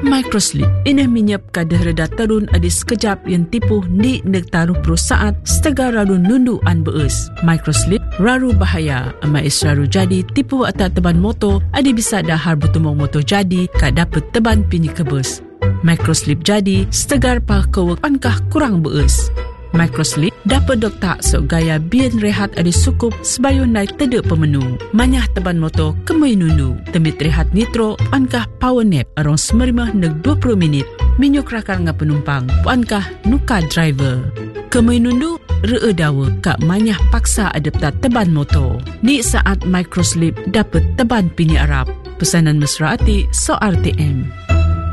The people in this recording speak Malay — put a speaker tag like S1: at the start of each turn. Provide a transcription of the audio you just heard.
S1: Microslip inah minyap kadah reda terun adi sekejap yang tipu di negtaruh saat setega raru nundu an beus. Microslip raru bahaya amais raru jadi tipu atas teban motor adi bisa dahar bertumong motor jadi kak dapat teban pini kebus. Microslip jadi setegar pa kewek ankah kurang beus. Microslip dapat doktak sok gaya bian rehat adi sukup sebayu naik tedek pemenu. Manyah teban motor kemai nundu. Temit rehat nitro ankah power nap arong 15 neg 20 minit. Minyuk rakar nga penumpang ankah nuka driver. Kemai nundu ree dawa kak manyah paksa adaptat teban motor. Ni saat Microslip dapat teban pini Arab. Pesanan mesra ati so RTM.